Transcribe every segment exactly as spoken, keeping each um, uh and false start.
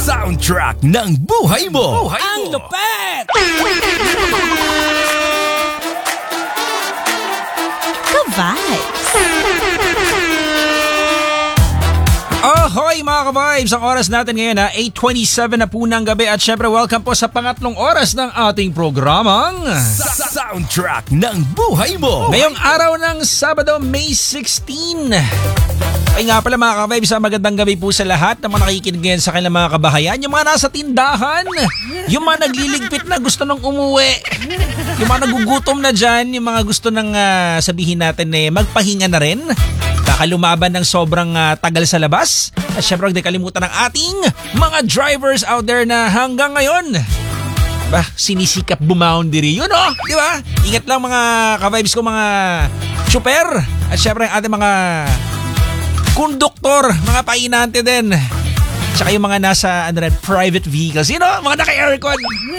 Soundtrack ng buhay mo. Buhay Ang mo. lupet! Ka-vibes! Ahoy mga ka-vibes! Ang oras natin ngayon ha, eight twenty-seven na po ng gabi at syempre welcome po sa pangatlong oras ng ating programang Sa- Soundtrack ng buhay mo. ngayong araw ng Sabado, May sixteenth. Ay nga pala mga ka-vibes, ha, magandang gabi po sa lahat na mga nakikinig ngayon sa kanilang mga kabahayan. Yung mga nasa tindahan, yung mga nagliligpit na gusto nang umuwi, yung mga nagugutom na dyan, yung mga gusto nang ah, sabihin natin eh, magpahinga na rin. Kakalumaban ng sobrang uh, tagal sa labas. At syempre huwag din kalimutan ng ating mga drivers out there na hanggang ngayon ba, sinisikap bumoundary. Yun oh, di ba? Ingat lang mga ka-vibes ko, mga super. At syempre ang ating mga konduktor, mga painante din. Tsaka yung mga nasa ano rin, private vehicles. You know, mga naka-aircon.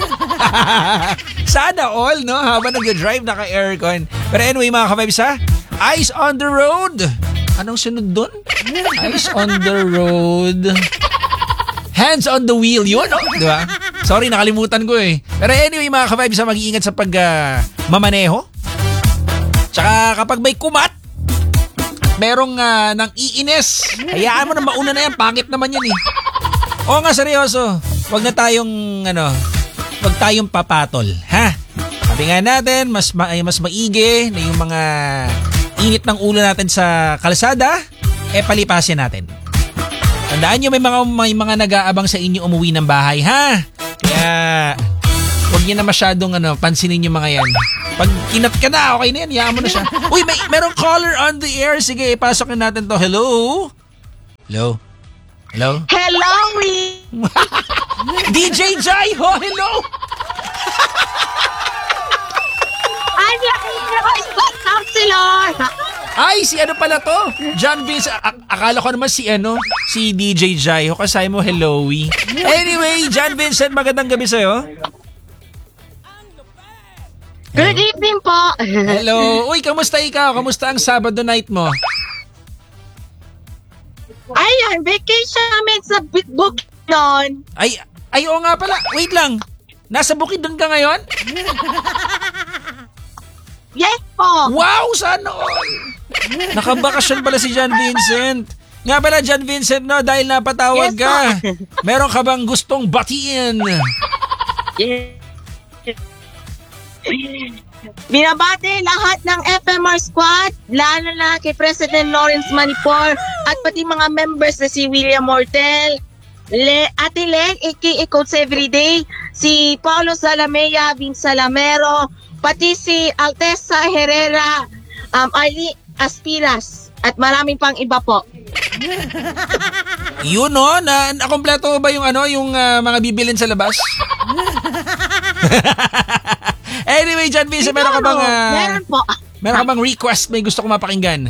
Sana all, no? Habang nag-drive, naka-aircon. Pero anyway mga ka-vibes ha, eyes on the road. Anong sunod doon? Eyes on the road. Hands on the wheel. Yun, oh, di ba? Sorry, nakalimutan ko eh. Pero anyway, mga ka-vibes, mag-iingat sa pag uh, mamaneho. Tsaka kapag may kumat, merong uh, nang iines. Hayaan mo na mauna na yan. Pangit naman yan eh. Oo nga, seryoso. Huwag na tayong, ano, huwag tayong papatol. Ha? Sabi nga natin, mas, ma- mas maigi na yung mga init ng ulo natin sa kalsada, eh palipasin natin. Tandaan nyo, may mga, may mga nag-aabang sa inyo umuwi ng bahay, ha? Kaya, huwag nyo na masyadong ano, pansinin yung mga yan. Pag kinat ka na, okay na yan, hayaan mo na siya. Uy, may merong caller on the air. Sige, ipasok na natin to. Hello? Hello? Hello? Hello, we! D J Jai, ho, hello? Ay, nakikita ko isang counselor! Ay, si ano pala to? John Vince, a- akala ko naman si ano, si D J Jai. Ho, kasay mo, hello-y. Anyway, John Vincent, magandang gabi sa'yo. Good evening po! Hello. Uy, kamusta ikaw? Kamusta ang Sabado night mo? Ayan, vacation namin sa Bukid noon. Ay, ay oo nga pala. Wait lang. Nasa bukid doon ka ngayon? Yes po! Wow, sana all. Nakabakasyon pala si John Vincent. Nga pala, John Vincent, no, dahil napatawag Yes, ka, po. meron ka bang gustong batiin? Yes. Binabati lahat ng F M R Squad, lalo na kay President Lawrence Manipur at pati mga members na si William Mortel, Le, Ate Leg, A K A Coach Everyday, si Paulo Salamea, Vince Salamero, pati si Altesa Herrera, um, Ali Aspiras, at maraming pang iba po. Yun, no? Na, nakompleto ba yung ano, yung ah, mga bibilin sa labas? Anyway, John Vincent, meron ka bang ah, Meron po. meron ka bang request? May gusto ko mapakinggan.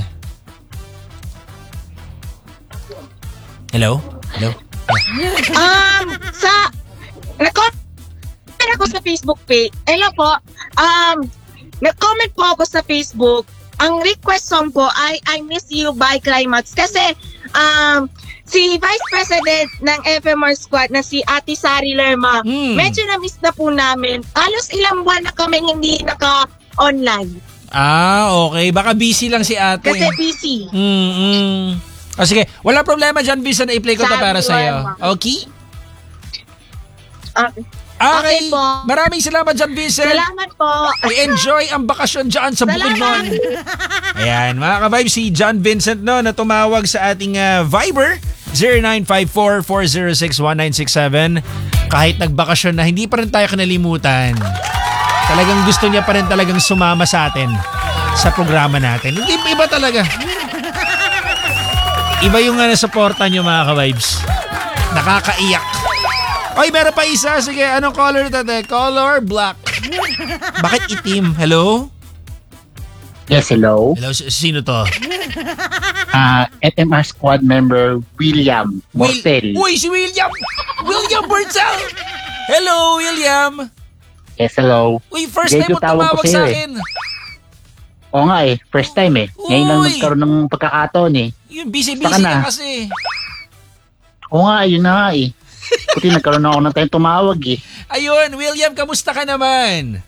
Hello? Hello? Um, sa, nag-comment ako sa Facebook page. Hello po. Um, nag-comment po ako sa Facebook. Ang request song po ay I Miss You by Climax. Kasi, um, si Vice President ng F M R Squad na si Ate Sari Lerma, Hmm. medyo na-miss na po namin. Halos ilang buwan na kami hindi naka-online. Ah, okay. Baka busy lang si ate. Kasi busy. Mm-mm. O sige, wala problema, John Vincent, na i-play ko to Sabi para ko, sa'yo. Emma. Okay? Okay. Okay. Okay po. Maraming salamat, John Vincent. Salamat po. I-enjoy ang bakasyon dyan sa Salamat. Bukidnon. Ayan, mga ka-vibe, si John Vincent no, na tumawag sa ating uh, Viber zero nine five four, four zero six, one nine six seven. Kahit nagbakasyon na, hindi pa rin tayo kanalimutan. Talagang gusto niya pa rin talagang sumama sa atin sa programa natin. Iba, iba talaga. Iba yung uh, supporta niyo, mga ka-vibes. Nakakaiyak. Oy, meron pa isa. Sige, anong color ito? Color black. Bakit itim? Hello? Yes, hello. Hello, s- sino to? Uh, F M R Squad member William Mortel. Will- Uy, si William! William Bertel! Hello, William! Yes, hello. Uy, first Medyo time mo tawag tumawag ko sa'yo sa eh. akin. Oo nga eh, first time eh. Ngayon lang Uy! nagkaroon ng pagkakataon eh. Yung busy-busy Saka na. ka kasi. Oo nga, yun na nga eh. Puti nagkaroon ako ng time tumawag eh. Ayun, William, kamusta ka naman?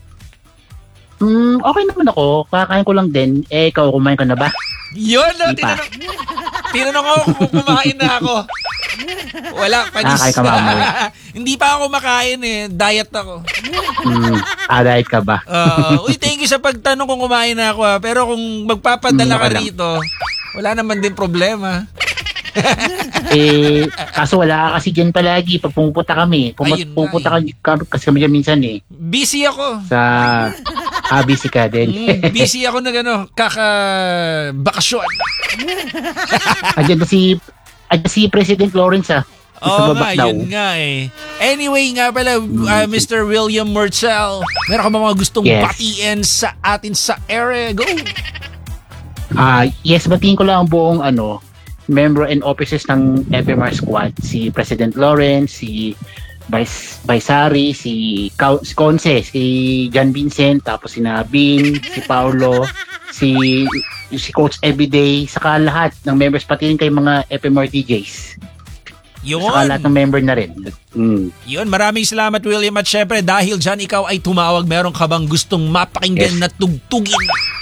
Hmm, okay naman ako. Kakain ko lang din. Eh, ikaw, kumain ka na ba? Yun, no? Di pa. Tinanong, tinanong ako kung kumain na ako. Wala, panis. Nakakain ka mamaya. Hindi pa ako makain eh. Diet ako. Hmm, ah, diet ka ba? Uh, uy, thank you sa pagtanong kung kumain na ako ha. Pero kung magpapadala Hmm, ka okay lang. rito, wala naman din problema. Eh, kaso wala ka kasi dyan palagi pag pumupunta kami. Pum- Ayun nga pumupunta eh. ka, kasi kami dyan minsan eh. Busy ako. Sa ah, busy ka din. Mm, busy ako na gano, kaka-bakasyon. Andiyan na si, andiyan si President Lawrence ah. Sa Oo baba nga, daw. yun nga eh. Anyway nga pala, uh, Mister William Murchel, meron ka ba mga gustong Yes. batiin sa atin sa area? Go! Ah, yes, batiin ko lang ang buong ano, member and officers ng F M R Squad. Si President Lawrence, si Vice Vice si, Cau- si Conce, si John Vincent, tapos si Nabin, si Paulo, si si Coach Everyday, saka lahat ng members, pati rin kay mga F M R D Js. Saka lahat Yun! ng member na rin. Mm. Yun, maraming salamat William. At syempre, dahil dyan ikaw ay tumawag, meron ka bang gustong mapakinggan Yes. na tugtugin?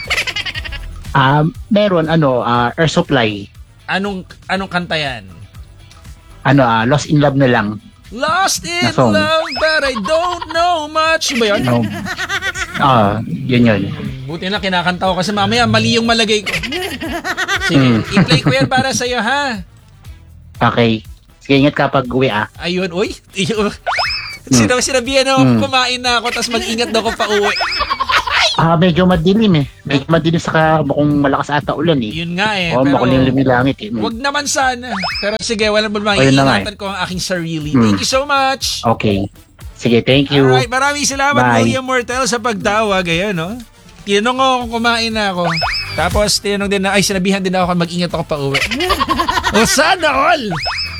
Ah, meron ano, ah, Air Supply. Anong, anong kanta yan? Ano, ah, Lost in Love na lang. Lost in Na song. love but I don't know much. Ba yun? No. Ah, yun yun. Buti na kinakanta ko kasi mamaya mali yung malagay ko. Sige, Mm. i-play ko yan para sa'yo ha. Okay. Sige, ingat ka pag uwi ah. Ayun, uy. Sinabi, sinabihan na ako, Mm. kumain na ako, tapos mag-ingat na ako pa uwi. Ah, medyo madilim eh. Medyo madilim saka mukhang malakas ata ulan eh. Yun nga eh. Oo, pero makulimlim yung langit eh. Mm. wag naman sana. Pero sige, walang problema. Ayun na nga Iingatan ko ang aking sarili. Mm. Thank you so much. Okay. Sige, thank you. Alright, maraming salamat Bye. William Mortel sa pagtawag. Ayun, no? Tinanong ko kung kumain na ako. Tapos tinanong din na, ay sinabihan din ako kung mag-ingat ako pa uwi. O sana all!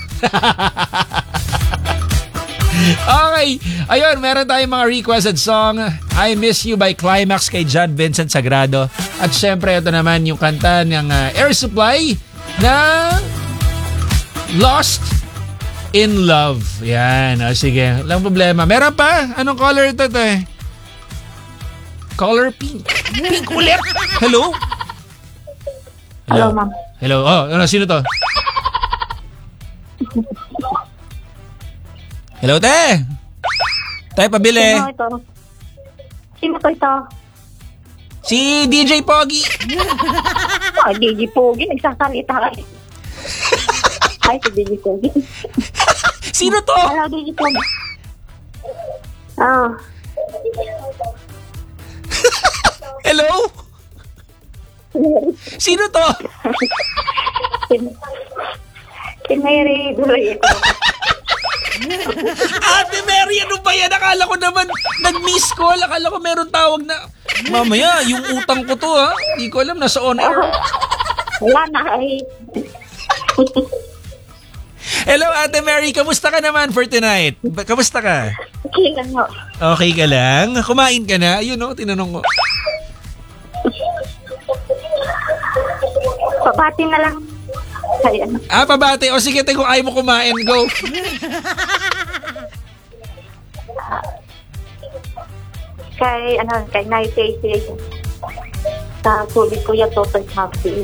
Okay, ayun, meron tayong mga requested song. I Miss You by Climax kay John Vincent Sagrado. At syempre, ito naman yung kanta ng uh, Air Supply na Lost in Love. Yan, o sige, walang problema. Meron pa? Anong color ito, ito eh? Color pink. Pink ulit. Hello? Hello, ma'am. Hello, oh, ano, sino to? Hello, te. Tayo pabili. Sino ito? Sino ko ito? Si D J Pogi. Ah, D J Pogi. Nagsasalita ka. Ay, si D J Pogi. Sino to? Hello, D J Pogi. Ah, Hello? Sino to? si, si Mary Duroy ito. Ate Mary, ano ba yan? Akala ko naman nag-miss call. Akala ko meron tawag na, mamaya, yung utang ko to ha. Hindi ko alam, nasa on air. Wala na ay. Hello, Ate Mary. Kamusta ka naman for tonight? Ba- Kamusta ka? Okay lang ho. Okay ka lang? Kumain ka na? Ayun o, tinanong ko. Pabati na lang. Ayan. Ah, pabate. O sige, te, kung ayaw mo kumain, go. Kay, ano, kay Night Daisy. Sa sulit ko yung total happy.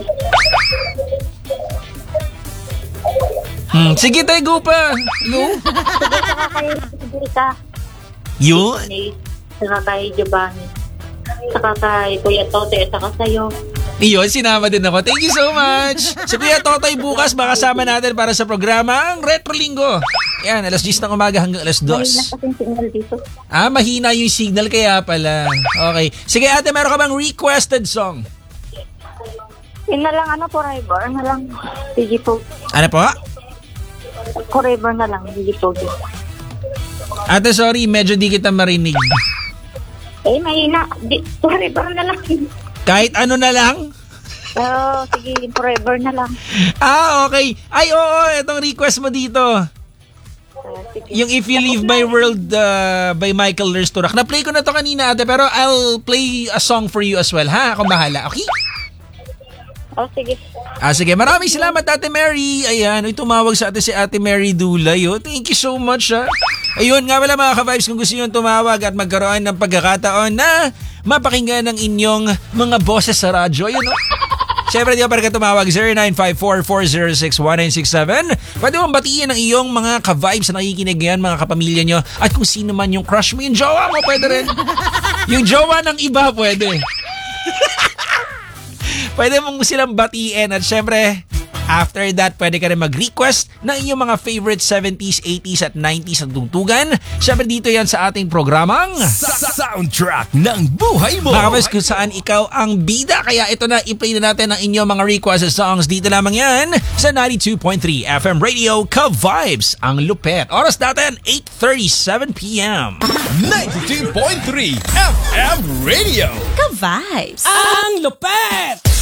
Hmm, sige, te, go pa. Go. Sige, saka kay Sigurita. Yun. Ni, saka kay Giovanni. Saka kay Kuya Tote, saka sa'yo. Iyon, sinama din ako. Thank you so much. Si Kuya Totoy bukas, makasama natin para sa programa ang Retro Linggo. Yan, alas diyes ng umaga hanggang alas Mahina dos. kasi yung signal dito. Ah, mahina yung signal kaya pala. Okay. Sige ate, meron ka bang requested song? Yun na lang, ano, forever na lang. D J Pogi. Ano po? Forever na lang, D J Pogi. Ate, sorry, medyo di kita marinig. Eh, mahina. Di, forever na lang. Kahit ano na lang? Oh, sige, forever na lang. Ah, okay. Ay, oo, itong request mo dito. Uh, sige. Yung If You Leave My World uh, by Michael Lersturak. Na-play ko na to kanina ate, pero I'll play a song for you as well, ha? Ako bahala, okay? O, sige. Ah, sige. Maraming salamat, Ate Mary. Ayan, uy, tumawag sa atin si Ate Mary Dulay. Oh. Thank you so much, ha. Ayun nga pala mga ka-vibes, kung gusto nyo tumawag at magkaroon ng pagkakataon na mapakinggan ng inyong mga boses sa radyo. Ayun, oh. Siyempre, di ba para ka tumawag zero nine five four, four zero six, one nine six seven. Pwede mong batiin ang iyong mga ka-vibes na nakikinig ngayon, mga kapamilya nyo. At kung sino man yung crush mo, yung jowa mo, pwede rin. Yung jowa ng iba, pwede. Pwede mong silang batiin. At siyempre, after that, pwede ka rin mag-request ng iyong mga favorite seventies, eighties at nineties na tugtugan. Siyempre, dito yan sa ating programang Sa soundtrack ng buhay mo. Mga kapatid, kung saan ikaw ang bida. Kaya ito na, i-play na natin ang inyong mga requested songs. Dito lamang yan sa ninety-two point three F M Radio, Ka-Vibes, ang lupet. Oras natin, eight thirty-seven p.m. ninety-two point three F M Radio. Ka-Vibes. Ang lupet!